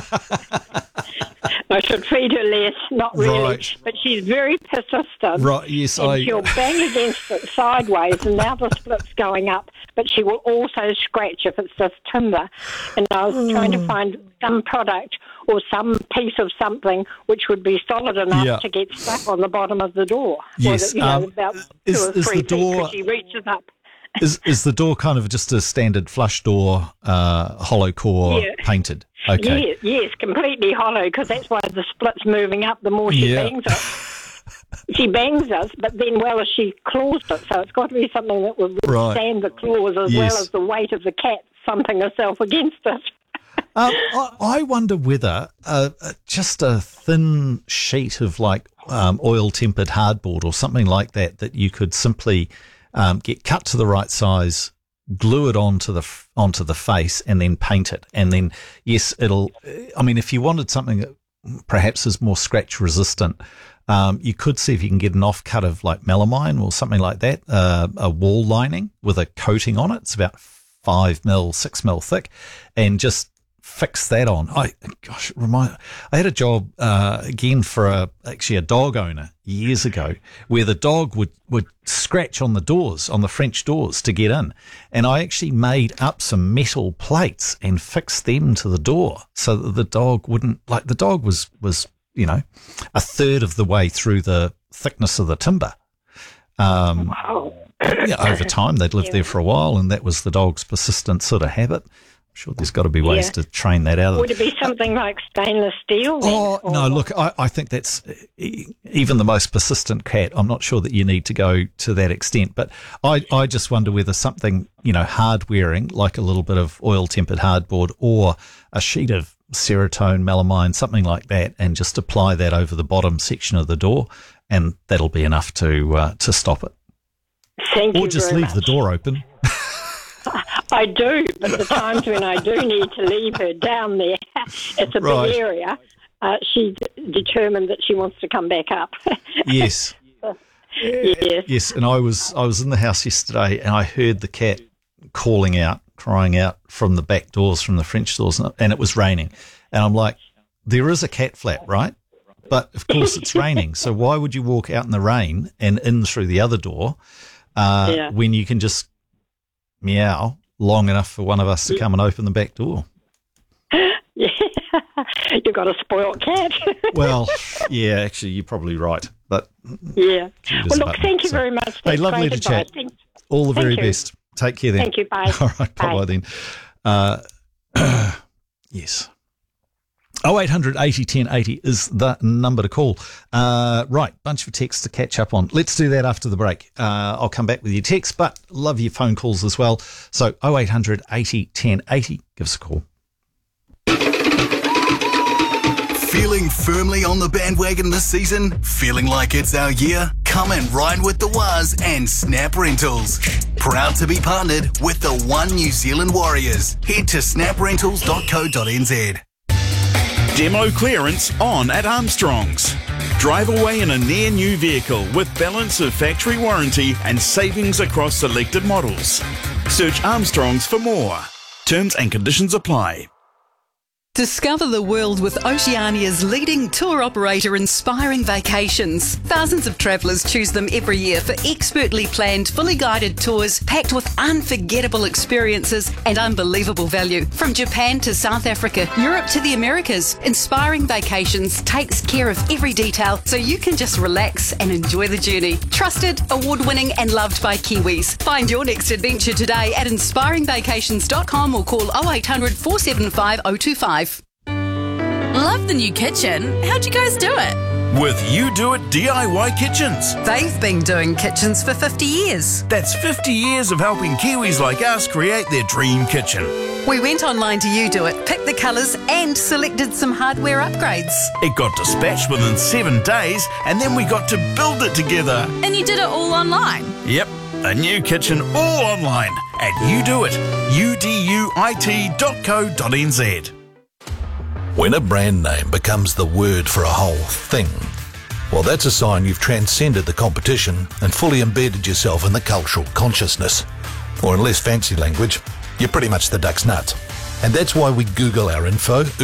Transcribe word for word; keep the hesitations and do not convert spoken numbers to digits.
I should feed her less, not really, Right. but she's very persistent. Right, yes, and I- she'll bang against it sideways, and now the split's going up, but she will also scratch if it's just timber. And I was trying to find some product or some piece of something which would be solid enough Yeah. to get stuck on the bottom of the door. Yes, Or, you know, um, about is- two or is three the feet, door- 'cause she reaches up. Is is the door kind of just a standard flush door, uh, hollow core Yeah. painted? Okay. Yes, yes, completely hollow, because that's why the split's moving up the more she Yeah. bangs it. She bangs us, but then, well, as she claws it, so it's got to be something that will Right. withstand the claws as Yes. well as the weight of the cat thumping herself against it. Um, I, I wonder whether uh, uh, just a thin sheet of like um, oil tempered hardboard or something like that that you could simply um, get cut to the right size, glue it onto the f- onto the face, and then paint it. And then yes, it'll. I mean, if you wanted something that perhaps is more scratch resistant, um, you could see if you can get an offcut of like melamine or something like that, uh, a wall lining with a coating on it. It's about five mil, six mil thick, and just fix that on. I gosh, remind. I had a job uh, again for a actually a dog owner years ago, where the dog would would scratch on the doors, on the French doors to get in, and I actually made up some metal plates and fixed them to the door so that the dog wouldn't like. The dog was was you know a third of the way through the thickness of the timber. Um, Wow. yeah, over time they'd lived Yeah. there for a while, and that was the dog's persistent sort of habit. I'm sure there's got to be ways Yeah. to train that out of Would it be something like stainless steel? then, Oh, or no, what? look, I, I think that's e- even the most persistent cat. I'm not sure that you need to go to that extent, but I, I just wonder whether something, you know, hard wearing, like a little bit of oil tempered hardboard or a sheet of Ceratone, melamine, something like that, and just apply that over the bottom section of the door, and that'll be enough to uh, to stop it. Thank Or you just very leave the much. door open. I do, but the times when I do need to leave her down there, it's a Right. big area. Uh, she's determined that she wants to come back up. Yes. Yes. Yes, and I was I was in the house yesterday, and I heard the cat calling out, crying out from the back doors, from the French doors, and and it was raining. And I'm like, there is a cat flap, right? But of course it's raining, so why would you walk out in the rain and in through the other door uh, Yeah. when you can just meow long enough for one of us to come and open the back door? Yeah. You've got a spoiled cat. Well, yeah, actually, you're probably right. But Yeah. Cute as Well, a look, button. thank you So- very much. Hey, That's lovely great to chat. advice. Thank, all the Thank very you. best. Take care then. thank you. Bye. All right, bye Bye. bye then. Uh, yes. oh eight hundred eighty ten eighty is the number to call. Uh, right, bunch of texts to catch up on. Let's do that after the break. Uh, I'll come back with your texts, but love your phone calls as well. So oh eight hundred eighty ten eighty, give us a call. Feeling firmly on the bandwagon this season? Feeling like it's our year? Come and ride with the Waz and Snap Rentals. Proud to be partnered with the One New Zealand Warriors. Head to snap rentals dot co dot n z. Demo clearance on at Armstrong's. Drive away in a near new vehicle with balance of factory warranty and savings across selected models. Search Armstrong's for more. Terms and conditions apply. Discover the world with Oceania's leading tour operator, Inspiring Vacations. Thousands of travellers choose them every year for expertly planned, fully guided tours packed with unforgettable experiences and unbelievable value. From Japan to South Africa, Europe to the Americas, Inspiring Vacations takes care of every detail so you can just relax and enjoy the journey. Trusted, award-winning and loved by Kiwis. Find your next adventure today at inspiring vacations dot com or call oh eight hundred four seven five oh two five. Love the new kitchen. How'd you guys do it? With You Do It D I Y Kitchens. They've been doing kitchens for fifty years. That's fifty years of helping Kiwis like us create their dream kitchen. We went online to You Do It, picked the colours and selected some hardware upgrades. It got dispatched within seven days and then we got to build it together. And you did it all online? Yep, a new kitchen all online at You Do It, U D U I T dot co dot n z. When a brand name becomes the word for a whole thing, well, that's a sign you've transcended the competition and fully embedded yourself in the cultural consciousness. Or in less fancy language, you're pretty much the duck's nut. And that's why we Google our info,